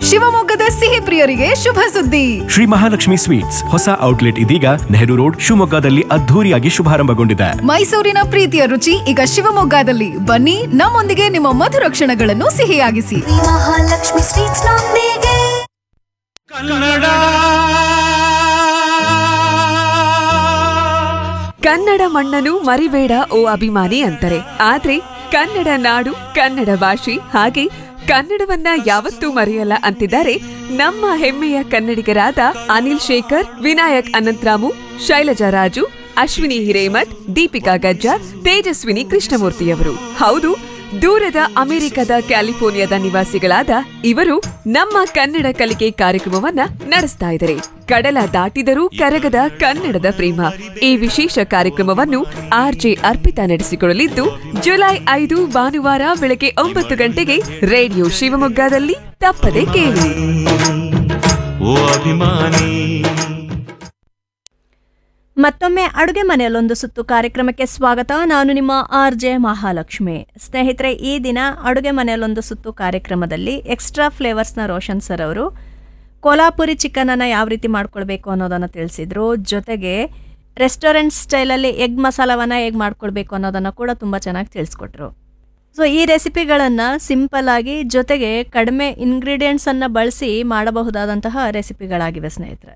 ಶಿವಮೊಗ್ಗದ ಸಿಹಿ ಪ್ರಿಯರಿಗೆ ಶುಭ ಸುದ್ದಿ. ಶ್ರೀ ಮಹಾಲಕ್ಷ್ಮಿ ಸ್ವೀಟ್ಸ್ ಹೊಸ ಔಟ್ಲೆಟ್ ಇದೀಗ ನೆಹರು ರೋಡ್ ಶಿವಮೊಗ್ಗದಲ್ಲಿ ಅದ್ಧೂರಿಯಾಗಿ ಶುಭಾರಂಭಗೊಂಡಿದೆ. ಮೈಸೂರಿನ ಪ್ರೀತಿಯ ರುಚಿ ಈಗ ಶಿವಮೊಗ್ಗದಲ್ಲಿ. ಬನ್ನಿ, ನಮ್ಮೊಂದಿಗೆ ನಿಮ್ಮ ಮಧುರ ಕ್ಷಣಗಳನ್ನು ಸಿಹಿಯಾಗಿಸಿ. ಮಹಾಲಕ್ಷ್ಮಿ ಸ್ವೀಟ್ಸ್ ನೊಂದಿಗೆ. ಕನ್ನಡ ಮಣ್ಣನ್ನು ಮರಿಬೇಡ ಓ ಅಭಿಮಾನಿ ಅಂತಾರೆ. ಆದ್ರೆ ಕನ್ನಡ ನಾಡು, ಕನ್ನಡ ಭಾಷೆ, ಹಾಗೆ ಕನ್ನಡವನ್ನ ಯಾವತ್ತೂ ಮರೆಯಲ್ಲ ಅಂತಿದ್ದಾರೆ ನಮ್ಮ ಹೆಮ್ಮೆಯ ಕನ್ನಡಿಗರಾದ ಅನಿಲ್ ಶೇಖರ್, ವಿನಾಯಕ್ ಅನಂತರಾಮು, ಶೈಲಜಾ ರಾಜು, ಅಶ್ವಿನಿ ಹಿರೇಮಠ್, ದೀಪಿಕಾ ಗಜ್ಜಾರ್, ತೇಜಸ್ವಿನಿ ಕೃಷ್ಣಮೂರ್ತಿಯವರು. ಹೌದು, ದೂರದ ಅಮೆರಿಕದ ಕ್ಯಾಲಿಫೋರ್ನಿಯಾದ ನಿವಾಸಿಗಳಾದ ಇವರು ನಮ್ಮ ಕನ್ನಡ ಕಲಿಕೆ ಕಾರ್ಯಕ್ರಮವನ್ನ ನಡೆಸ್ತಾ ಇದ್ದಾರೆ. ಕಡಲ ದಾಟಿದರೂ ಕರಗದ ಕನ್ನಡದ ಪ್ರೇಮ. ಈ ವಿಶೇಷ ಕಾರ್ಯಕ್ರಮವನ್ನು ಆರ್ಜೆ ಅರ್ಪಿತಾ ನಡೆಸಿಕೊಳ್ಳಲಿದ್ದು, ಜುಲೈ 5 ಭಾನುವಾರ ಬೆಳಗ್ಗೆ 9 ಗಂಟೆಗೆ ರೇಡಿಯೋ ಶಿವಮೊಗ್ಗದಲ್ಲಿ ತಪ್ಪದೆ ಕೇಳಿ. ಮತ್ತೊಮ್ಮೆ ಅಡುಗೆ ಮನೆಯಲ್ಲೊಂದು ಸುತ್ತು ಕಾರ್ಯಕ್ರಮಕ್ಕೆ ಸ್ವಾಗತ. ನಾನು ನಿಮ್ಮ ಆರ್ಜೆ ಮಹಾಲಕ್ಷ್ಮಿ. ಸ್ನೇಹಿತರೆ, ಈ ದಿನ ಅಡುಗೆ ಮನೆಯಲ್ಲೊಂದು ಸುತ್ತು ಕಾರ್ಯಕ್ರಮದಲ್ಲಿ ಎಕ್ಸ್ಟ್ರಾ ಫ್ಲೇವರ್ಸ್ನ ರೋಷನ್ ಸರ್ ಅವರು ಕೊಲ್ಹಾಪುರಿ ಚಿಕನನ್ನು ಯಾವ ರೀತಿ ಮಾಡ್ಕೊಳ್ಬೇಕು ಅನ್ನೋದನ್ನು ತಿಳಿಸಿದ್ರು. ಜೊತೆಗೆ ರೆಸ್ಟೋರೆಂಟ್ ಸ್ಟೈಲಲ್ಲಿ ಎಗ್ ಮಸಾಲವನ್ನು ಹೇಗೆ ಮಾಡ್ಕೊಳ್ಬೇಕು ಅನ್ನೋದನ್ನು ಕೂಡ ತುಂಬ ಚೆನ್ನಾಗಿ ತಿಳಿಸ್ಕೊಟ್ರು. ಸೊ ಈ ರೆಸಿಪಿಗಳನ್ನು ಸಿಂಪಲ್ ಆಗಿ ಜೊತೆಗೆ ಕಡಿಮೆ ಇಂಗ್ರೀಡಿಯೆಂಟ್ಸನ್ನು ಬಳಸಿ ಮಾಡಬಹುದಾದಂತಹ ರೆಸಿಪಿಗಳಾಗಿವೆ ಸ್ನೇಹಿತರೆ.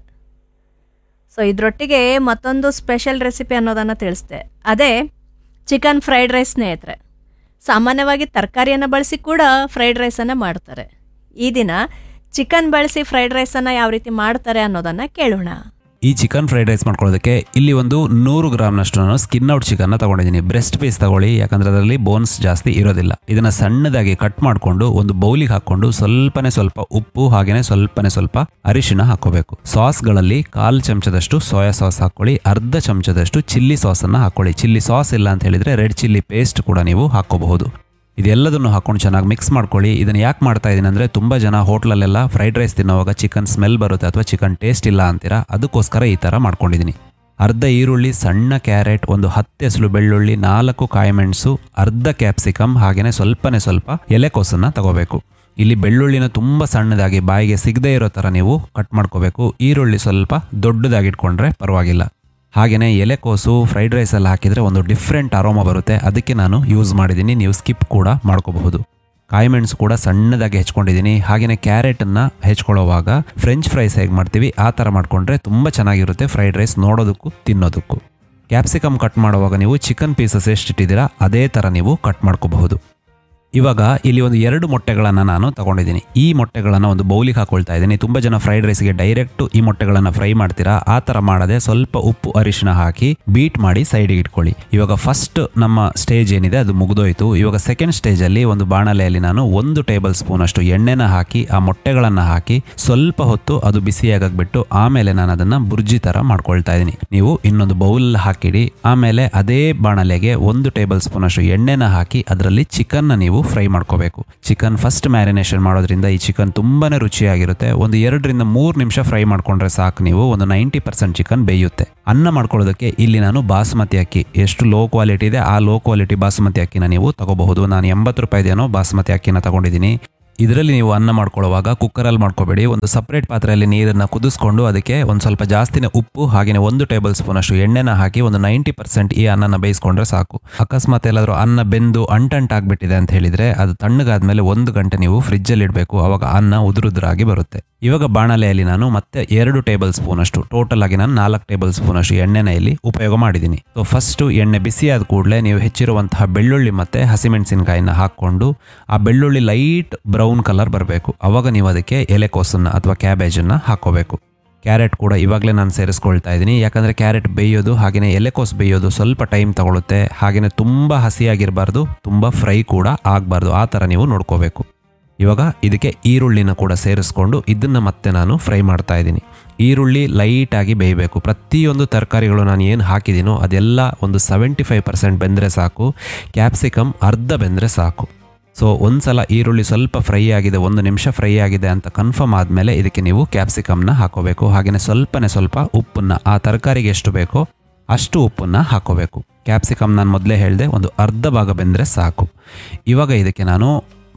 ಸೊ ಇದರೊಟ್ಟಿಗೆ ಮತ್ತೊಂದು ಸ್ಪೆಷಲ್ ರೆಸಿಪಿ ಅನ್ನೋದನ್ನು ತಿಳಿಸ್ದೆ, ಅದೇ ಚಿಕನ್ ಫ್ರೈಡ್ ರೈಸ್ ಸ್ನೇಹಿತರೆ. ಸಾಮಾನ್ಯವಾಗಿ ತರಕಾರಿಯನ್ನು ಬಳಸಿ ಕೂಡ ಫ್ರೈಡ್ ರೈಸನ್ನು ಮಾಡ್ತಾರೆ. ಈ ದಿನ ಚಿಕನ್ ಬಳಸಿ ಫ್ರೈಡ್ ರೈಸನ್ನು ಯಾವ ರೀತಿ ಮಾಡ್ತಾರೆ ಅನ್ನೋದನ್ನು ಕೇಳೋಣ. ಈ ಚಿಕನ್ ಫ್ರೈಡ್ ರೈಸ್ ಮಾಡ್ಕೊಳ್ಳೋದಕ್ಕೆ ಇಲ್ಲಿ ಒಂದು 100 ಗ್ರಾಮ್ನಷ್ಟು ನಾನು ಸ್ಕಿನ್ ಔಟ್ ಚಿಕನ್ನ ತಗೊಂಡಿದ್ದೀನಿ. ಬ್ರೆಸ್ಟ್ ಪೀಸ್ ತಗೊಳ್ಳಿ, ಯಾಕಂದ್ರೆ ಅದರಲ್ಲಿ ಬೋನ್ಸ್ ಜಾಸ್ತಿ ಇರೋದಿಲ್ಲ. ಇದನ್ನ ಸಣ್ಣದಾಗಿ ಕಟ್ ಮಾಡಿಕೊಂಡು ಒಂದು ಬೌಲಿಗೆ ಹಾಕೊಂಡು ಸ್ವಲ್ಪ ಉಪ್ಪು ಹಾಗೇನೆ ಸ್ವಲ್ಪ ಅರಿಶಿನ ಹಾಕೋಬೇಕು. ಸಾಸ್ಗಳಲ್ಲಿ 1/4 ಚಮಚದಷ್ಟು ಸೋಯಾ ಸಾಸ್ ಹಾಕೊಳ್ಳಿ, 1/2 ಚಮಚದಷ್ಟು ಚಿಲ್ಲಿ ಸಾಸ್ ಅನ್ನ ಹಾಕೊಳ್ಳಿ. ಚಿಲ್ಲಿ ಸಾಸ್ ಇಲ್ಲ ಅಂತ ಹೇಳಿದ್ರೆ ರೆಡ್ ಚಿಲ್ಲಿ ಪೇಸ್ಟ್ ಕೂಡ ನೀವು ಹಾಕೋಬಹುದು. ಇದೆಲ್ಲದನ್ನು ಹಾಕೊಂಡು ಚೆನ್ನಾಗಿ ಮಿಕ್ಸ್ ಮಾಡ್ಕೊಳ್ಳಿ. ಇದನ್ನು ಯಾಕೆ ಮಾಡ್ತಾ ಇದ್ದೀನಿ ಅಂದರೆ, ತುಂಬ ಜನ ಹೋಟ್ಲಲ್ಲೆಲ್ಲ ಫ್ರೈಡ್ ರೈಸ್ ತಿನ್ನೋವಾಗ ಚಿಕನ್ ಸ್ಮೆಲ್ ಬರುತ್ತೆ ಅಥವಾ ಚಿಕನ್ ಟೇಸ್ಟ್ ಇಲ್ಲ ಅಂತೀರಾ, ಅದಕ್ಕೋಸ್ಕರ ಈ ಥರ ಮಾಡ್ಕೊಂಡಿದ್ದೀನಿ. 1/2 ಈರುಳ್ಳಿ, ಸಣ್ಣ ಕ್ಯಾರೆಟ್, ಒಂದು 10 ಎಸಳು ಬೆಳ್ಳುಳ್ಳಿ, 4 ಕಾಯಿಮೆಣಸು, 1/2 ಕ್ಯಾಪ್ಸಿಕಮ್, ಹಾಗೆಯೇ ಸ್ವಲ್ಪ ಎಲೆಕೋಸನ್ನು ತಗೋಬೇಕು. ಇಲ್ಲಿ ಬೆಳ್ಳುಳ್ಳಿನ ತುಂಬ ಸಣ್ಣದಾಗಿ ಬಾಯಿಗೆ ಸಿಗದೇ ಇರೋ ಥರ ನೀವು ಕಟ್ ಮಾಡ್ಕೋಬೇಕು. ಈರುಳ್ಳಿ ಸ್ವಲ್ಪ ದೊಡ್ಡದಾಗಿಟ್ಕೊಂಡ್ರೆ ಪರವಾಗಿಲ್ಲ. ಹಾಗೆಯೇ ಎಲೆಕೋಸು ಫ್ರೈಡ್ ರೈಸಲ್ಲಿ ಹಾಕಿದರೆ ಒಂದು ಡಿಫ್ರೆಂಟ್ ಅರೋಮಾ ಬರುತ್ತೆ, ಅದಕ್ಕೆ ನಾನು ಯೂಸ್ ಮಾಡಿದ್ದೀನಿ. ನೀವು ಸ್ಕಿಪ್ ಕೂಡ ಮಾಡ್ಕೋಬಹುದು. ಕಾಯಿಮೆಣಸು ಕೂಡ ಸಣ್ಣದಾಗಿ ಹೆಚ್ಕೊಂಡಿದ್ದೀನಿ. ಹಾಗೆಯೇ ಕ್ಯಾರೆಟನ್ನು ಹೆಚ್ಕೊಳ್ಳೋವಾಗ ಫ್ರೆಂಚ್ ಫ್ರೈಸ್ ಹೇಗೆ ಮಾಡ್ತೀವಿ ಆ ಥರ ಮಾಡಿಕೊಂಡ್ರೆ ತುಂಬ ಚೆನ್ನಾಗಿರುತ್ತೆ ಫ್ರೈಡ್ ರೈಸ್ ನೋಡೋದಕ್ಕೂ ತಿನ್ನೋದಕ್ಕೂ. ಕ್ಯಾಪ್ಸಿಕಮ್ ಕಟ್ ಮಾಡುವಾಗ ನೀವು ಚಿಕನ್ ಪೀಸಸ್ ಎಷ್ಟಿಟ್ಟಿದ್ದೀರಾ ಅದೇ ಥರ ನೀವು ಕಟ್ ಮಾಡ್ಕೋಬಹುದು. ಇವಾಗ ಇಲ್ಲಿ ಒಂದು 2 ಮೊಟ್ಟೆಗಳನ್ನು ನಾನು ತಗೊಂಡಿದ್ದೀನಿ. ಈ ಮೊಟ್ಟೆಗಳನ್ನು ಒಂದು ಬೌಲಿಗೆ ಹಾಕೊಳ್ತಾ ಇದ್ದೀನಿ. ತುಂಬ ಜನ ಫ್ರೈಡ್ ರೈಸ್ಗೆ ಡೈರೆಕ್ಟ್ ಈ ಮೊಟ್ಟೆಗಳನ್ನು ಫ್ರೈ ಮಾಡ್ತೀರಾ, ಆ ಥರ ಮಾಡದೆ ಸ್ವಲ್ಪ ಉಪ್ಪು ಅರಿಶಿನ ಹಾಕಿ ಬೀಟ್ ಮಾಡಿ ಸೈಡಿಗೆ ಇಟ್ಕೊಳ್ಳಿ. ಇವಾಗ ಫಸ್ಟ್ ನಮ್ಮ ಸ್ಟೇಜ್ ಏನಿದೆ ಅದು ಮುಗಿದೋಯ್ತು. ಇವಾಗ ಸೆಕೆಂಡ್ ಸ್ಟೇಜಲ್ಲಿ ಒಂದು ಬಾಣಲೆಯಲ್ಲಿ ನಾನು 1 ಟೇಬಲ್ ಸ್ಪೂನ್ ಅಷ್ಟು ಎಣ್ಣೆನ ಹಾಕಿ ಆ ಮೊಟ್ಟೆಗಳನ್ನು ಹಾಕಿ ಸ್ವಲ್ಪ ಹೊತ್ತು ಅದು ಬಿಸಿಯಾಗಕ್ಕೆ ಬಿಟ್ಟು ಆಮೇಲೆ ನಾನು ಅದನ್ನು ಬುರ್ಜಿ ಥರ ಮಾಡ್ಕೊಳ್ತಾ ಇದ್ದೀನಿ. ನೀವು ಇನ್ನೊಂದು ಬೌಲ್ ಹಾಕಿಡಿ. ಆಮೇಲೆ ಅದೇ ಬಾಣಲೆಗೆ 1 ಟೇಬಲ್ ಸ್ಪೂನ್ ಅಷ್ಟು ಎಣ್ಣೆನ ಹಾಕಿ ಅದರಲ್ಲಿ ಚಿಕನ್ನ ನೀವು ಫ್ರೈ ಮಾಡ್ಕೋಬೇಕು. ಚಿಕನ್ ಫಸ್ಟ್ ಮ್ಯಾರಿನೇಷನ್ ಮಾಡೋದ್ರಿಂದ ಈ ಚಿಕನ್ ತುಂಬಾನೇ ರುಚಿಯಾಗಿರುತ್ತೆ. ಒಂದು 2 ರಿಂದ 3 ನಿಮಿಷ ಫ್ರೈ ಮಾಡ್ಕೊಂಡ್ರೆ ಸಾಕು. ನೀವು ಒಂದು 90% ಚಿಕನ್ ಬೇಯುತ್ತೆ. ಅನ್ನ ಮಾಡ್ಕೊಳ್ಳೋದಕ್ಕೆ ಇಲ್ಲಿ ನಾನು ಬಾಸುಮತಿ ಅಕ್ಕಿ, ಎಷ್ಟು ಲೋ ಕ್ವಾಲಿಟಿ ಇದೆ ಆ ಲೋ ಕ್ವಾಲಿಟಿ ಬಾಸುಮತಿ ಅಕ್ಕಿನ ನೀವು ತಗೋಬಹುದು. ನಾನು 80 ರೂಪಾಯಿದೇನೋ ಬಾಸುಮತಿ ಅಕ್ಕಿನ ತಗೊಂಡಿದ್ದೀನಿ. ಇದರಲ್ಲಿ ನೀವು ಅನ್ನ ಮಾಡ್ಕೊಳ್ಳುವಾಗ ಕುಕ್ಕರಲ್ಲಿ ಮಾಡ್ಕೋಬೇಡಿ. ಒಂದು ಸಪ್ರೇಟ್ ಪಾತ್ರೆಯಲ್ಲಿ ನೀರನ್ನು ಕುದಿಸ್ಕೊಂಡು ಅದಕ್ಕೆ ಒಂದು ಸ್ವಲ್ಪ ಜಾಸ್ತಿನೇ ಉಪ್ಪು ಹಾಗೆಯೇ 1 ಟೇಬಲ್ ಸ್ಪೂನ್ ಅಷ್ಟು ಎಣ್ಣೆನ ಹಾಕಿ ಒಂದು 90% ಈ ಅನ್ನನ ಬೇಯಿಸ್ಕೊಂಡ್ರೆ ಸಾಕು. ಅಕಸ್ಮಾತ್ ಎಲ್ಲಾದರೂ ಅನ್ನ ಬೆಂದು ಅಂಟಾಗ್ಬಿಟ್ಟಿದೆ ಅಂತ ಹೇಳಿದ್ರೆ ಅದು ತಣ್ಣಗಾದ್ಮೇಲೆ 1 ಗಂಟೆ ನೀವು ಫ್ರಿಜ್ಜಲ್ಲಿ ಇಡಬೇಕು. ಅವಾಗ ಅನ್ನ ಉದುರುದ್ರಾಗಿ ಬರುತ್ತೆ. ಇವಾಗ ಬಾಣಲೆಯಲ್ಲಿ ನಾನು ಮತ್ತೆ 2 ಟೇಬಲ್ ಸ್ಪೂನ್ ಅಷ್ಟು, ಟೋಟಲ್ ಆಗಿ ನಾನು 4 ಟೇಬಲ್ ಸ್ಪೂನ್ ಅಷ್ಟು ಎಣ್ಣೆನ ಇಲ್ಲಿ ಉಪಯೋಗ ಮಾಡಿದ್ದೀನಿ. ಸೊ ಫಸ್ಟ್ ಎಣ್ಣೆ ಬಿಸಿಯಾದ ಕೂಡಲೇ ನೀವು ಹೆಚ್ಚಿರುವಂತಹ ಬೆಳ್ಳುಳ್ಳಿ ಮತ್ತೆ ಹಸಿಮೆಣಸಿನಕಾಯಿನ ಹಾಕೊಂಡು ಆ ಬೆಳ್ಳುಳ್ಳಿ ಲೈಟ್ ಬ್ರೌನ್ ಕಲರ್ ಬರಬೇಕು. ಅವಾಗ ನೀವು ಅದಕ್ಕೆ ಎಲೆಕೋಸನ್ನ ಅಥವಾ ಕ್ಯಾಬೇಜನ್ನು ಹಾಕೋಬೇಕು. ಕ್ಯಾರೆಟ್ ಕೂಡ ಇವಾಗಲೇ ನಾನು ಸೇರಿಸ್ಕೊಳ್ತಾ ಇದ್ದೀನಿ, ಯಾಕಂದರೆ ಕ್ಯಾರೆಟ್ ಬೇಯೋದು ಹಾಗೆಯೇ ಎಲೆಕೋಸು ಬೇಯೋದು ಸ್ವಲ್ಪ ಟೈಮ್ ತಗೊಳುತ್ತೆ. ಹಾಗೆಯೇ ತುಂಬ ಹಸಿಯಾಗಿರಬಾರ್ದು, ತುಂಬ ಫ್ರೈ ಕೂಡ ಆಗಬಾರ್ದು, ಆ ಥರ ನೀವು ನೋಡ್ಕೋಬೇಕು. ಇವಾಗ ಇದಕ್ಕೆ ಈರುಳ್ಳಿನ ಕೂಡ ಸೇರಿಸ್ಕೊಂಡು ಇದನ್ನು ಮತ್ತೆ ನಾನು ಫ್ರೈ ಮಾಡ್ತಾ ಇದ್ದೀನಿ. ಈರುಳ್ಳಿ ಲೈಟಾಗಿ ಬೇಯಬೇಕು. ಪ್ರತಿಯೊಂದು ತರಕಾರಿಗಳು ನಾನು ಏನು ಹಾಕಿದ್ದೀನೋ ಅದೆಲ್ಲ ಒಂದು 75% ಬೆಂದರೆ ಸಾಕು. ಕ್ಯಾಪ್ಸಿಕಮ್ ಅರ್ಧ ಬೆಂದರೆ ಸಾಕು. ಸೊ ಒಂದ್ಸಲ ಈರುಳ್ಳಿ ಸ್ವಲ್ಪ ಫ್ರೈ ಆಗಿದೆ, 1 ನಿಮಿಷ ಫ್ರೈ ಆಗಿದೆ ಅಂತ ಕನ್ಫರ್ಮ್ ಆದಮೇಲೆ ಇದಕ್ಕೆ ನೀವು ಕ್ಯಾಪ್ಸಿಕಮ್ನ ಹಾಕೋಬೇಕು. ಹಾಗೆಯೇ ಸ್ವಲ್ಪ ಉಪ್ಪನ್ನು, ಆ ತರಕಾರಿಗೆ ಎಷ್ಟು ಬೇಕೋ ಅಷ್ಟು ಉಪ್ಪನ್ನು ಹಾಕೋಬೇಕು. ಕ್ಯಾಪ್ಸಿಕಮ್ ನಾನು ಮೊದಲೇ ಹೇಳಿದೆ ಒಂದು ಅರ್ಧ ಭಾಗ ಬೆಂದರೆ ಸಾಕು. ಇವಾಗ ಇದಕ್ಕೆ ನಾನು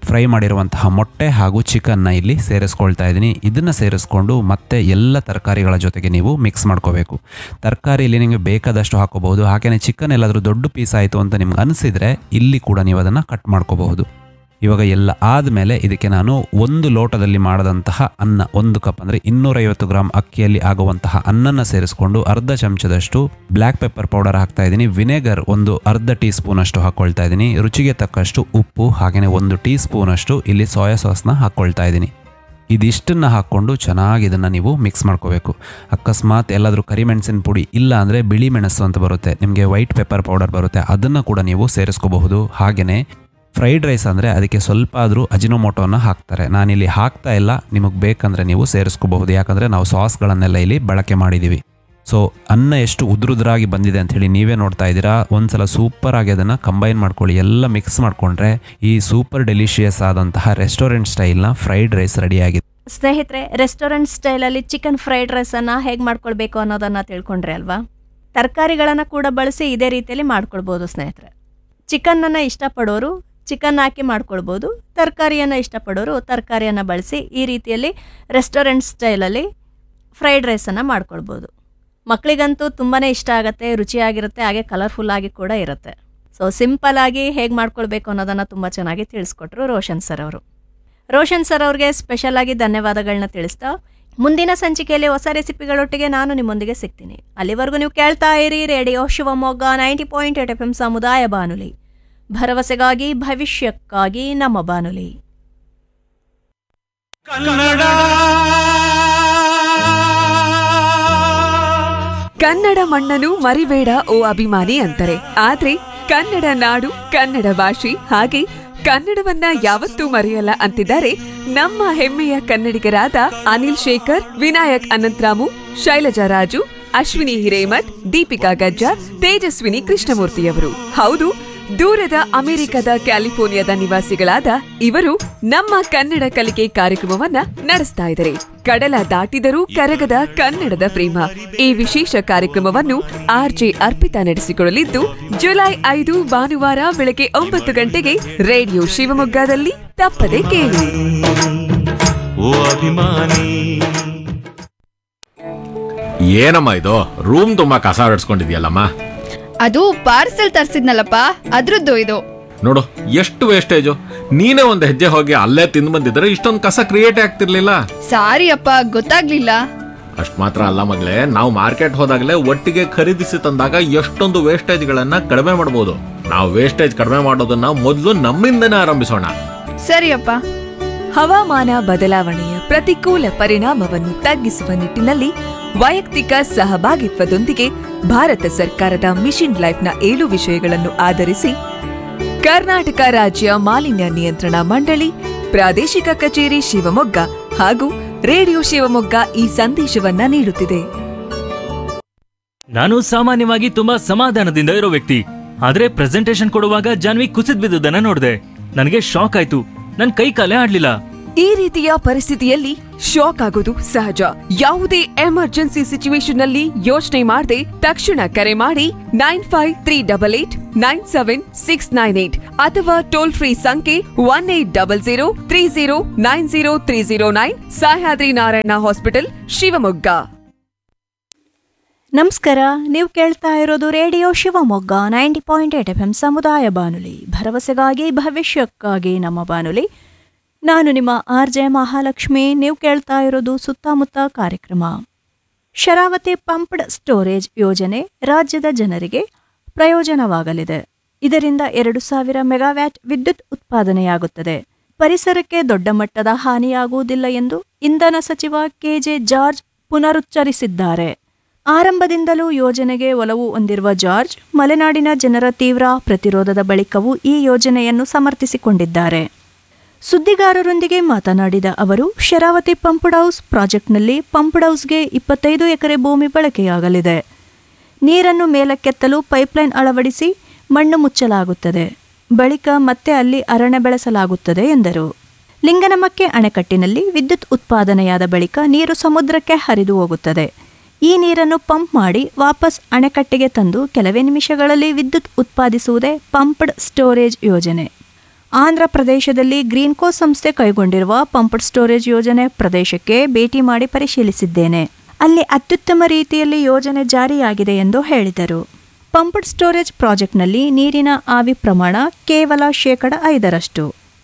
ಫ್ರೈ ಮಾಡಿರುವಂತಹ ಮೊಟ್ಟೆ ಹಾಗೂ ಚಿಕನ್ನ ಇಲ್ಲಿ ಸೇರಿಸ್ಕೊಳ್ತಾ ಇದ್ದೀನಿ. ಇದನ್ನು ಸೇರಿಸ್ಕೊಂಡು ಮತ್ತೆ ಎಲ್ಲ ತರಕಾರಿಗಳ ಜೊತೆಗೆ ನೀವು ಮಿಕ್ಸ್ ಮಾಡ್ಕೋಬೇಕು. ತರಕಾರಿ ಇಲ್ಲಿ ನಿಮಗೆ ಬೇಕಾದಷ್ಟು ಹಾಕೋಬಹುದು. ಹಾಗೆಯೇ ಚಿಕನ್ ಎಲ್ಲಾದರೂ ದೊಡ್ಡ ಪೀಸ್ ಆಯಿತು ಅಂತ ನಿಮ್ಗೆ ಅನಿಸಿದರೆ ಇಲ್ಲಿ ಕೂಡ ನೀವು ಅದನ್ನು ಕಟ್ ಮಾಡ್ಕೋಬಹುದು. ಇವಾಗ ಎಲ್ಲ ಆದಮೇಲೆ ಇದಕ್ಕೆ ನಾನು 1 ಲೋಟದಲ್ಲಿ ಮಾಡಿದಂತಹ ಅನ್ನ, 1 ಕಪ್ ಅಂದರೆ 250 ಗ್ರಾಮ್ ಅಕ್ಕಿಯಲ್ಲಿ ಆಗುವಂತಹ ಅನ್ನನ ಸೇರಿಸ್ಕೊಂಡು ಅರ್ಧ ಚಮಚದಷ್ಟು ಬ್ಲ್ಯಾಕ್ ಪೆಪ್ಪರ್ ಪೌಡರ್ ಹಾಕ್ತಾ ಇದ್ದೀನಿ. ವಿನೆಗರ್ ಒಂದು ಅರ್ಧ ಟೀ ಸ್ಪೂನ್ ಅಷ್ಟು ಹಾಕ್ಕೊಳ್ತಾ ಇದ್ದೀನಿ. ರುಚಿಗೆ ತಕ್ಕಷ್ಟು ಉಪ್ಪು, ಹಾಗೆಯೇ 1 ಟೀ ಸ್ಪೂನ್ ಅಷ್ಟು ಇಲ್ಲಿ ಸೋಯಾ ಸಾಸ್ನ ಹಾಕ್ಕೊಳ್ತಾ ಇದ್ದೀನಿ. ಇದಿಷ್ಟನ್ನು ಹಾಕ್ಕೊಂಡು ಚೆನ್ನಾಗಿ ಇದನ್ನು ನೀವು ಮಿಕ್ಸ್ ಮಾಡ್ಕೋಬೇಕು. ಅಕಸ್ಮಾತ್ ಎಲ್ಲಾದರೂ ಕರಿಮೆಣಸಿನ ಪುಡಿ ಇಲ್ಲ ಅಂದರೆ ಬಿಳಿ ಮೆಣಸು ಅಂತ ಬರುತ್ತೆ, ನಿಮಗೆ ವೈಟ್ ಪೆಪ್ಪರ್ ಪೌಡರ್ ಬರುತ್ತೆ, ಅದನ್ನು ಕೂಡ ನೀವು ಸೇರಿಸ್ಕೋಬಹುದು. ಹಾಗೆಯೇ ಫ್ರೈಡ್ ರೈಸ್ ಅಂದರೆ ಅದಕ್ಕೆ ಸ್ವಲ್ಪ ಆದರೂ ಅಜಿನೋಮೋಟೋನ ಹಾಕ್ತಾರೆ. ನಾನಿಲ್ಲಿ ಹಾಕ್ತಾ ಇಲ್ಲ, ನಿಮಗೆ ಬೇಕಂದರೆ ನೀವು ಸೇರಿಸ್ಕೋಬಹುದು. ಯಾಕಂದರೆ ನಾವು ಸಾಸ್ಗಳನ್ನೆಲ್ಲ ಇಲ್ಲಿ ಬಳಕೆ ಮಾಡಿದ್ದೀವಿ. ಸೊ ಅನ್ನ ಎಷ್ಟು ಉದುರುದ್ರಾಗಿ ಬಂದಿದೆ ಅಂಥೇಳಿ ನೀವೇ ನೋಡ್ತಾ ಇದ್ದೀರಾ. ಒಂದ್ಸಲ ಸೂಪರಾಗಿ ಅದನ್ನು ಕಂಬೈನ್ ಮಾಡ್ಕೊಳ್ಳಿ. ಎಲ್ಲ ಮಿಕ್ಸ್ ಮಾಡಿಕೊಂಡ್ರೆ ಈ ಸೂಪರ್ ಡೆಲಿಷಿಯಸ್ ಆದಂತಹ ರೆಸ್ಟೋರೆಂಟ್ ಸ್ಟೈಲ್ನ ಫ್ರೈಡ್ ರೈಸ್ ರೆಡಿಯಾಗಿದೆ. ಸ್ನೇಹಿತರೆ, ರೆಸ್ಟೋರೆಂಟ್ ಸ್ಟೈಲಲ್ಲಿ ಚಿಕನ್ ಫ್ರೈಡ್ ರೈಸನ್ನು ಹೇಗೆ ಮಾಡ್ಕೊಳ್ಬೇಕು ಅನ್ನೋದನ್ನು ತಿಳ್ಕೊಂಡ್ರೆ ಅಲ್ವಾ. ತರಕಾರಿಗಳನ್ನು ಕೂಡ ಬಳಸಿ ಇದೇ ರೀತಿಯಲ್ಲಿ ಮಾಡ್ಕೊಳ್ಬೋದು ಸ್ನೇಹಿತರೆ. ಚಿಕನ್ನನ್ನು ಇಷ್ಟಪಡೋರು ಚಿಕನ್ ಹಾಕಿ ಮಾಡ್ಕೊಳ್ಬೋದು, ತರಕಾರಿಯನ್ನು ಇಷ್ಟಪಡೋರು ತರಕಾರಿಯನ್ನು ಬಳಸಿ ಈ ರೀತಿಯಲ್ಲಿ ರೆಸ್ಟೋರೆಂಟ್ ಸ್ಟೈಲಲ್ಲಿ ಫ್ರೈಡ್ ರೈಸನ್ನು ಮಾಡ್ಕೊಳ್ಬೋದು. ಮಕ್ಕಳಿಗಂತೂ ತುಂಬಾ ಇಷ್ಟ ಆಗುತ್ತೆ, ರುಚಿಯಾಗಿರುತ್ತೆ, ಹಾಗೆ ಕಲರ್ಫುಲ್ಲಾಗಿ ಕೂಡ ಇರುತ್ತೆ. ಸೊ ಸಿಂಪಲ್ಲಾಗಿ ಹೇಗೆ ಮಾಡ್ಕೊಳ್ಬೇಕು ಅನ್ನೋದನ್ನು ತುಂಬ ಚೆನ್ನಾಗಿ ತಿಳಿಸ್ಕೊಟ್ರು ರೋಷನ್ ಸರ್ ಅವರು. ರೋಷನ್ ಸರ್ ಅವ್ರಿಗೆ ಸ್ಪೆಷಲಾಗಿ ಧನ್ಯವಾದಗಳನ್ನ ತಿಳಿಸ್ತಾ, ಮುಂದಿನ ಸಂಚಿಕೆಯಲ್ಲಿ ಹೊಸ ರೆಸಿಪಿಗಳೊಟ್ಟಿಗೆ ನಾನು ನಿಮ್ಮೊಂದಿಗೆ ಸಿಗ್ತೀನಿ. ಅಲ್ಲಿವರೆಗೂ ನೀವು ಕೇಳ್ತಾ ಇರಿ ರೇಡಿಯೋ ಶಿವಮೊಗ್ಗ 90.8 FM ಸಮುದಾಯ ಬಾನುಲಿ, ಭರವಸೆಗಾಗಿ ಭವಿಷ್ಯಕ್ಕಾಗಿ ನಮ್ಮ ಬಾನುಲಿ. ಕನ್ನಡ ಮಣ್ಣನ್ನು ಮರಿಬೇಡ ಓ ಅಭಿಮಾನಿ ಅಂತಾರೆ. ಆದ್ರೆ ಕನ್ನಡ ನಾಡು, ಕನ್ನಡ ಭಾಷೆ ಹಾಗೆ ಕನ್ನಡವನ್ನ ಯಾವತ್ತೂ ಮರೆಯಲ್ಲ ಅಂತಿದ್ದಾರೆ ನಮ್ಮ ಹೆಮ್ಮೆಯ ಕನ್ನಡಿಗರಾದ ಅನಿಲ್ ಶೇಖರ್, ವಿನಾಯಕ್ ಅನಂತರಾಮು, ಶೈಲಜಾ ರಾಜು, ಅಶ್ವಿನಿ ಹಿರೇಮಠ್, ದೀಪಿಕಾ ಗಜ್ಜಾರ್, ತೇಜಸ್ವಿನಿ ಕೃಷ್ಣಮೂರ್ತಿಯವರು. ಹೌದು, ದೂರದ ಅಮೆರಿಕದ ಕ್ಯಾಲಿಫೋರ್ನಿಯಾದ ನಿವಾಸಿಗಳಾದ ಇವರು ನಮ್ಮ ಕನ್ನಡ ಕಲಿಕೆ ಕಾರ್ಯಕ್ರಮವನ್ನ ನಡೆಸ್ತಾ ಇದ್ದಾರೆ. ಕಡಲ ದಾಟಿದರೂ ಕರಗದ ಕನ್ನಡದ ಪ್ರೇಮ ಈ ವಿಶೇಷ ಕಾರ್ಯಕ್ರಮವನ್ನು ಆರ್ಜೆ ಅರ್ಪಿತಾ ನಡೆಸಿಕೊಳ್ಳಲಿದ್ದು, ಜುಲೈ 5 ಭಾನುವಾರ ಬೆಳಗ್ಗೆ 9 ಗಂಟೆಗೆ ರೇಡಿಯೋ ಶಿವಮೊಗ್ಗದಲ್ಲಿ ತಪ್ಪದೆ ಕೇಳಿ. ಏನಮ್ಮ ಇದು ರೂಮ್ ತುಂಬಾ ಕಸ ಹೊಡ್ಸ್ಕೊಂಡಿದ್ಯಲ್ಲಮ್ಮ? ಅದು ಪಾರ್ಸೆಲ್ ತರ್ಸಿದ್ನಲ್ಲಪ್ಪ, ಅದ್ರದ್ದು ಇದು. ನೋಡು ಎಷ್ಟು ವೇಸ್ಟೇಜು. ನೀನೇ ಒಂದ್ ಹೆಜ್ಜೆ ಹೋಗಿ ಅಲ್ಲೇ ತಿಂದು ಬಂದಿದ್ರೆ ಇಷ್ಟೊಂದು ಕಸ ಕ್ರಿಯೇಟ್ ಆಗ್ತಿರ್ಲಿಲ್ಲ. ಸಾರಿ ಅಪ್ಪ, ಗೊತ್ತಾಗ್ಲಿಲ್ಲ. ಅಷ್ಟ್ ಮಾತ್ರ ಅಲ್ಲ ಮಗಳೇ, ನಾವು ಮಾರ್ಕೆಟ್ ಹೋದಾಗಲೇ ಒಟ್ಟಿಗೆ ಖರೀದಿಸಿ ತಂದಾಗ ಎಷ್ಟೊಂದು ವೇಸ್ಟೇಜ್ ಗಳನ್ನ ಕಡಿಮೆ ಮಾಡಬಹುದು. ನಾವು ವೇಸ್ಟೇಜ್ ಕಡಿಮೆ ಮಾಡೋದನ್ನ ಮೊದಲು ನಮ್ಮಿಂದನೇ ಆರಂಭಿಸೋಣ. ಸರಿಯಪ್ಪ. ಹವಾಮಾನ ಬದಲಾವಣೆಯ ಪ್ರತಿಕೂಲ ಪರಿಣಾಮವನ್ನು ತಗ್ಗಿಸುವ ನಿಟ್ಟಿನಲ್ಲಿ ವೈಯಕ್ತಿಕ ಸಹಭಾಗಿತ್ವದೊಂದಿಗೆ ಭಾರತ ಸರ್ಕಾರದ ಮಿಷನ್ ಲೈಫ್ನ 7 ವಿಷಯಗಳನ್ನು ಆಧರಿಸಿ ಕರ್ನಾಟಕ ರಾಜ್ಯ ಮಾಲಿನ್ಯ ನಿಯಂತ್ರಣ ಮಂಡಳಿ, ಪ್ರಾದೇಶಿಕ ಕಚೇರಿ ಶಿವಮೊಗ್ಗ ಹಾಗೂ ರೇಡಿಯೋ ಶಿವಮೊಗ್ಗ ಈ ಸಂದೇಶವನ್ನ ನೀಡುತ್ತಿದೆ. ನಾನು ಸಾಮಾನ್ಯವಾಗಿ ತುಂಬಾ ಸಮಾಧಾನದಿಂದ ಇರೋ ವ್ಯಕ್ತಿ. ಆದ್ರೆ ಪ್ರೆಸೆಂಟೇಶನ್ ಕೊಡುವಾಗ ಜಾನ್ವಿ ಕುಸಿದ್ ಬಿದ್ದುದನ್ನ ನೋಡಿದೆ. ನನಗೆ ಶಾಕ್ ಆಯ್ತು. ನನ್ ಕೈ ಕಾಲೇ ಆಡ್ಲಿಲ್ಲ. ಈ ರೀತಿಯ ಪರಿಸ್ಥಿತಿಯಲ್ಲಿ ಶಾಕ್ ಆಗೋದು ಸಹಜ. ಯಾವುದೇ ಎಮರ್ಜೆನ್ಸಿ ಸಿಚುವೇಶನ್ ನಲ್ಲಿ ಯೋಚನೆ ಮಾಡದೆ ತಕ್ಷಣ ಕರೆ ಮಾಡಿ 9538897698 ಅಥವಾ ಟೋಲ್ ಫ್ರೀ ಸಂಖ್ಯೆ 180030900309 ಸಹ್ಯಾದ್ರಿ ನಾರಾಯಣ ಹಾಸ್ಪಿಟಲ್ ಶಿವಮೊಗ್ಗ. ನಮಸ್ಕಾರ, ನೀವು ಕೇಳ್ತಾ ಇರೋದು ರೇಡಿಯೋ ಶಿವಮೊಗ್ಗ 90.8 FM ಸಮುದಾಯ ಬಾನುಲಿ, ಭರವಸೆಗಾಗಿ ಭವಿಷ್ಯಕ್ಕಾಗಿ ನಮ್ಮ ಬಾನುಲಿ. ನಾನು ನಿಮ್ಮ ಆರ್ಜೆ ಮಹಾಲಕ್ಷ್ಮಿ. ನೀವು ಕೇಳ್ತಾ ಇರೋದು ಸುತ್ತಮುತ್ತ ಕಾರ್ಯಕ್ರಮ. ಶರಾವತಿ ಪಂಪ್ಡ್ ಸ್ಟೋರೇಜ್ ಯೋಜನೆ ರಾಜ್ಯದ ಜನರಿಗೆ ಪ್ರಯೋಜನವಾಗಲಿದೆ. ಇದರಿಂದ 2000 ಮೆಗಾವ್ಯಾಟ್ ವಿದ್ಯುತ್ ಉತ್ಪಾದನೆಯಾಗುತ್ತದೆ. ಪರಿಸರಕ್ಕೆ ದೊಡ್ಡ ಮಟ್ಟದ ಹಾನಿಯಾಗುವುದಿಲ್ಲ ಎಂದು ಇಂಧನ ಸಚಿವ ಕೆಜೆ ಜಾರ್ಜ್ ಪುನರುಚ್ಚರಿಸಿದ್ದಾರೆ. ಆರಂಭದಿಂದಲೂ ಯೋಜನೆಗೆ ಒಲವು ಹೊಂದಿರುವ ಜಾರ್ಜ್, ಮಲೆನಾಡಿನ ಜನರ ತೀವ್ರ ಪ್ರತಿರೋಧದ ಬಳಿಕವೂ ಈ ಯೋಜನೆಯನ್ನು ಸಮರ್ಥಿಸಿಕೊಂಡಿದ್ದಾರೆ. ಸುದ್ದಿಗಾರರೊಂದಿಗೆ ಮಾತನಾಡಿದ ಅವರು, ಶರಾವತಿ ಪಂಪ್ಡ್ ಹೌಸ್ ಪ್ರಾಜೆಕ್ಟ್ನಲ್ಲಿ ಪಂಪ್ಡ್ ಹೌಸ್ಗೆ 25 ಎಕರೆ ಭೂಮಿ ಬಳಕೆಯಾಗಲಿದೆ. ನೀರನ್ನು ಮೇಲಕ್ಕೆತ್ತಲು ಪೈಪ್ಲೈನ್ ಅಳವಡಿಸಿ ಮಣ್ಣು ಮುಚ್ಚಲಾಗುತ್ತದೆ. ಬಳಿಕ ಮತ್ತೆ ಅಲ್ಲಿ ಅರಣ್ಯ ಬೆಳೆಸಲಾಗುತ್ತದೆ ಎಂದರು. ಲಿಂಗನಮಕ್ಕೆ ಅಣೆಕಟ್ಟಿನಲ್ಲಿ ವಿದ್ಯುತ್ ಉತ್ಪಾದನೆಯಾದ ಬಳಿಕ ನೀರು ಸಮುದ್ರಕ್ಕೆ ಹರಿದು ಹೋಗುತ್ತದೆ. ಈ ನೀರನ್ನು ಪಂಪ್ ಮಾಡಿ ವಾಪಸ್ ಅಣೆಕಟ್ಟೆಗೆ ತಂದು ಕೆಲವೇ ನಿಮಿಷಗಳಲ್ಲಿ ವಿದ್ಯುತ್ ಉತ್ಪಾದಿಸುವುದೇ ಪಂಪ್ಡ್ ಸ್ಟೋರೇಜ್ ಯೋಜನೆ. ಆಂಧ್ರ ಪ್ರದೇಶದಲ್ಲಿ ಗ್ರೀನ್ಕೋ ಸಂಸ್ಥೆ ಕೈಗೊಂಡಿರುವ ಪಂಪ್ಡ್ ಸ್ಟೋರೇಜ್ ಯೋಜನೆ ಪ್ರದೇಶಕ್ಕೆ ಭೇಟಿ ಮಾಡಿ ಪರಿಶೀಲಿಸಿದ್ದೇನೆ. ಅಲ್ಲಿ ಅತ್ಯುತ್ತಮ ರೀತಿಯಲ್ಲಿ ಯೋಜನೆ ಜಾರಿಯಾಗಿದೆ ಎಂದು ಹೇಳಿದರು. ಪಂಪ್ಡ್ ಸ್ಟೋರೇಜ್ ಪ್ರಾಜೆಕ್ಟ್ನಲ್ಲಿ ನೀರಿನ ಆವಿ ಪ್ರಮಾಣ ಕೇವಲ 5%.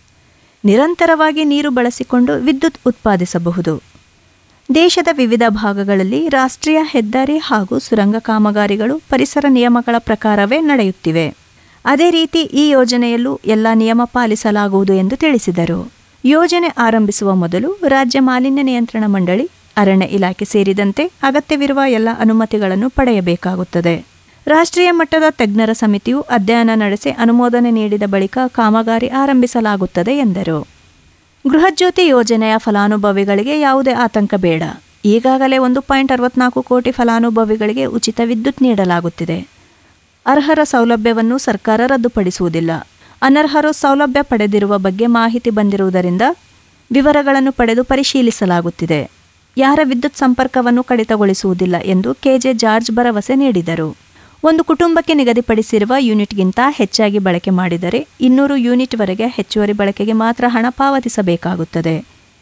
ನಿರಂತರವಾಗಿ ನೀರು ಬಳಸಿಕೊಂಡು ವಿದ್ಯುತ್ ಉತ್ಪಾದಿಸಬಹುದು. ದೇಶದ ವಿವಿಧ ಭಾಗಗಳಲ್ಲಿ ರಾಷ್ಟ್ರೀಯ ಹೆದ್ದಾರಿ ಹಾಗೂ ಸುರಂಗ ಕಾಮಗಾರಿಗಳು ಪರಿಸರ ನಿಯಮಗಳ ಪ್ರಕಾರವೇ ನಡೆಯುತ್ತಿವೆ. ಅದೇ ರೀತಿ ಈ ಯೋಜನೆಯಲ್ಲೂ ಎಲ್ಲ ನಿಯಮ ಪಾಲಿಸಲಾಗುವುದು ಎಂದು ತಿಳಿಸಿದರು. ಯೋಜನೆ ಆರಂಭಿಸುವ ಮೊದಲು ರಾಜ್ಯ ಮಾಲಿನ್ಯ ನಿಯಂತ್ರಣ ಮಂಡಳಿ, ಅರಣ್ಯ ಇಲಾಖೆ ಸೇರಿದಂತೆ ಅಗತ್ಯವಿರುವ ಎಲ್ಲ ಅನುಮತಿಗಳನ್ನು ಪಡೆಯಬೇಕಾಗುತ್ತದೆ. ರಾಷ್ಟ್ರೀಯ ಮಟ್ಟದ ತಜ್ಞರ ಸಮಿತಿಯು ಅಧ್ಯಯನ ನಡೆಸಿ ಅನುಮೋದನೆ ನೀಡಿದ ಬಳಿಕ ಕಾಮಗಾರಿ ಆರಂಭಿಸಲಾಗುತ್ತದೆ ಎಂದರು. ಗೃಹಜ್ಯೋತಿ ಯೋಜನೆಯ ಫಲಾನುಭವಿಗಳಿಗೆ ಯಾವುದೇ ಆತಂಕ ಬೇಡ. ಈಗಾಗಲೇ 1.64 ಕೋಟಿ ಫಲಾನುಭವಿಗಳಿಗೆ ಉಚಿತ ವಿದ್ಯುತ್ ನೀಡಲಾಗುತ್ತಿದೆ. ಅರ್ಹರ ಸೌಲಭ್ಯವನ್ನು ಸರ್ಕಾರ ರದ್ದುಪಡಿಸುವುದಿಲ್ಲ. ಅನರ್ಹರು ಸೌಲಭ್ಯ ಪಡೆದಿರುವ ಬಗ್ಗೆ ಮಾಹಿತಿ ಬಂದಿರುವುದರಿಂದ ವಿವರಗಳನ್ನು ಪಡೆದು ಪರಿಶೀಲಿಸಲಾಗುತ್ತಿದೆ. ಯಾರ ವಿದ್ಯುತ್ ಸಂಪರ್ಕವನ್ನು ಕಡಿತಗೊಳಿಸುವುದಿಲ್ಲ ಎಂದು ಕೆಜೆ ಜಾರ್ಜ್ ಭರವಸೆ ನೀಡಿದರು. ಒಂದು ಕುಟುಂಬಕ್ಕೆ ನಿಗದಿಪಡಿಸಿರುವ ಯೂನಿಟ್ಗಿಂತ ಹೆಚ್ಚಾಗಿ ಬಳಕೆ ಮಾಡಿದರೆ 200 ಯೂನಿಟ್ವರೆಗೆ ಹೆಚ್ಚುವರಿ ಬಳಕೆಗೆ ಮಾತ್ರ ಹಣ ಪಾವತಿಸಬೇಕಾಗುತ್ತದೆ.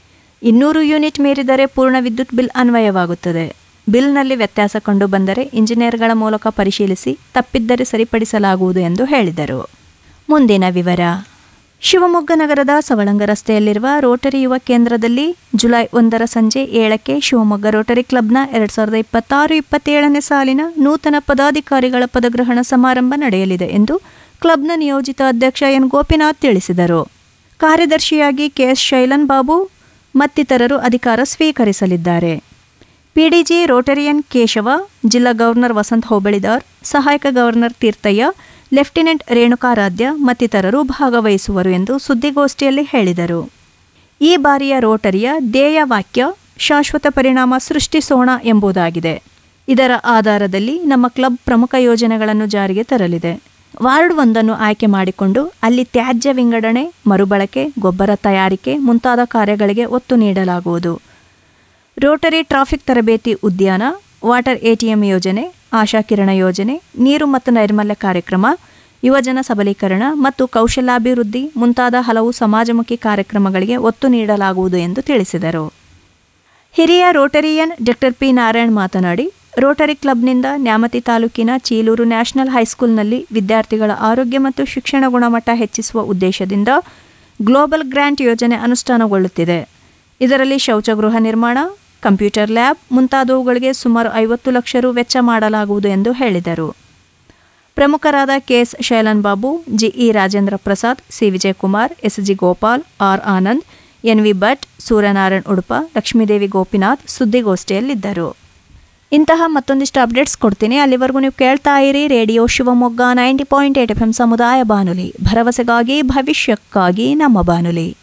200 ಯೂನಿಟ್ ಮೀರಿದರೆ ಪೂರ್ಣ ವಿದ್ಯುತ್ ಬಿಲ್ ಅನ್ವಯವಾಗುತ್ತದೆ. ಬಿಲ್ನಲ್ಲಿ ವ್ಯತ್ಯಾಸ ಕಂಡು ಬಂದರೆ ಇಂಜಿನಿಯರ್ಗಳ ಮೂಲಕ ಪರಿಶೀಲಿಸಿ ತಪ್ಪಿದ್ದರೆ ಸರಿಪಡಿಸಲಾಗುವುದು ಎಂದು ಹೇಳಿದರು. ಮುಂದಿನ ವಿವರ. ಶಿವಮೊಗ್ಗ ನಗರದ ಸವಳಂಗ ರಸ್ತೆಯಲ್ಲಿರುವ ರೋಟರಿ ಯುವ ಕೇಂದ್ರದಲ್ಲಿ ಜುಲೈ 1 ಸಂಜೆ 7ಕ್ಕೆ ಶಿವಮೊಗ್ಗ ರೋಟರಿ ಕ್ಲಬ್ನ 2026-27ನೇ ಸಾಲಿನ ನೂತನ ಪದಾಧಿಕಾರಿಗಳ ಪದಗ್ರಹಣ ಸಮಾರಂಭ ನಡೆಯಲಿದೆ ಎಂದು ಕ್ಲಬ್ನ ನಿಯೋಜಿತ ಅಧ್ಯಕ್ಷ ಎನ್ ಗೋಪಿನಾಥ್ ತಿಳಿಸಿದರು. ಕಾರ್ಯದರ್ಶಿಯಾಗಿ ಕೆಎಸ್ ಶೈಲನ್ ಬಾಬು ಮತ್ತಿತರರು ಅಧಿಕಾರ ಸ್ವೀಕರಿಸಲಿದ್ದಾರೆ. ಪಿಡಿಜಿ ರೋಟರಿಯನ್ ಕೇಶವ, ಜಿಲ್ಲಾ ಗವರ್ನರ್ ವಸಂತ್ ಹೋಬಳಿದಾರ್, ಸಹಾಯಕ ಗವರ್ನರ್ ತೀರ್ಥಯ್ಯ, ಲೆಫ್ಟಿನೆಂಟ್ ರೇಣುಕಾರಾಧ್ಯ ಮತ್ತಿತರರು ಭಾಗವಹಿಸುವರು ಎಂದು ಸುದ್ದಿಗೋಷ್ಠಿಯಲ್ಲಿ ಹೇಳಿದರು. ಈ ಬಾರಿಯ ರೋಟರಿಯ ಧ್ಯೇಯ ವಾಕ್ಯ ಶಾಶ್ವತ ಪರಿಣಾಮ ಸೃಷ್ಟಿಸೋಣ ಎಂಬುದಾಗಿದೆ. ಇದರ ಆಧಾರದಲ್ಲಿ ನಮ್ಮ ಕ್ಲಬ್ ಪ್ರಮುಖ ಯೋಜನೆಗಳನ್ನು ಜಾರಿಗೆ ತರಲಿದೆ. ವಾರ್ಡ್ 1 ಆಯ್ಕೆ ಮಾಡಿಕೊಂಡು ಅಲ್ಲಿ ತ್ಯಾಜ್ಯ ವಿಂಗಡಣೆ, ಮರುಬಳಕೆ, ಗೊಬ್ಬರ ತಯಾರಿಕೆ ಮುಂತಾದ ಕಾರ್ಯಗಳಿಗೆ ಒತ್ತು ನೀಡಲಾಗುವುದು. ರೋಟರಿ ಟ್ರಾಫಿಕ್ ತರಬೇತಿ ಉದ್ಯಾನ, ವಾಟರ್ ಎಟಿಎಂ ಯೋಜನೆ, ಆಶಾಕಿರಣ ಯೋಜನೆ, ನೀರು ಮತ್ತು ನೈರ್ಮಲ್ಯ ಕಾರ್ಯಕ್ರಮ, ಯುವಜನ ಸಬಲೀಕರಣ ಮತ್ತು ಕೌಶಲ್ಯಾಭಿವೃದ್ಧಿ ಮುಂತಾದ ಹಲವು ಸಮಾಜಮುಖಿ ಕಾರ್ಯಕ್ರಮಗಳಿಗೆ ಒತ್ತು ನೀಡಲಾಗುವುದು ಎಂದು ತಿಳಿಸಿದರು. ಹಿರಿಯ ರೋಟರಿಯನ್ ಡಾಕ್ಟರ್ ಪಿ ನಾರಾಯಣ್ ಮಾತನಾಡಿ, ರೋಟರಿ ಕ್ಲಬ್ನಿಂದ ನ್ಯಾಮತಿ ತಾಲೂಕಿನ ಚೀಲೂರು ನ್ಯಾಷನಲ್ ಹೈಸ್ಕೂಲ್ನಲ್ಲಿ ವಿದ್ಯಾರ್ಥಿಗಳ ಆರೋಗ್ಯ ಮತ್ತು ಶಿಕ್ಷಣ ಗುಣಮಟ್ಟ ಹೆಚ್ಚಿಸುವ ಉದ್ದೇಶದಿಂದ ಗ್ಲೋಬಲ್ ಗ್ರ್ಯಾಂಟ್ ಯೋಜನೆ ಅನುಷ್ಠಾನಗೊಳ್ಳುತ್ತಿದೆ. ಇದರಲ್ಲಿ ಶೌಚಗೃಹ ನಿರ್ಮಾಣ, ಕಂಪ್ಯೂಟರ್ ಲ್ಯಾಬ್ ಮುಂತಾದವುಗಳಿಗೆ ಸುಮಾರು 50 ಲಕ್ಷ ರು ವೆಚ್ಚ ಮಾಡಲಾಗುವುದು ಎಂದು ಹೇಳಿದರು. ಪ್ರಮುಖರಾದ KS ಶೈಲನ್ Babu, G E Rajendra Prasad, C Vijayakumar, S G Gopal, R Anand, NV Bhat, Suryanarayan Udupa, Lakshmidevi Gopinath ಸುದ್ದಿಗೋಷ್ಠಿಯಲ್ಲಿದ್ದರು. ಇಂತಹ ಮತ್ತೊಂದಿಷ್ಟು ಅಪ್ಡೇಟ್ಸ್ ಕೊಡ್ತೀನಿ. ಅಲ್ಲಿವರೆಗೂ ನೀವು ಕೇಳ್ತಾ ಇರಿ ರೇಡಿಯೋ ಶಿವಮೊಗ್ಗ 90.8 FM ಸಮುದಾಯ ಬಾನುಲಿ, ಭರವಸೆಗಾಗಿ ಭವಿಷ್ಯಕ್ಕಾಗಿ ನಮ್ಮ ಬಾನುಲಿ.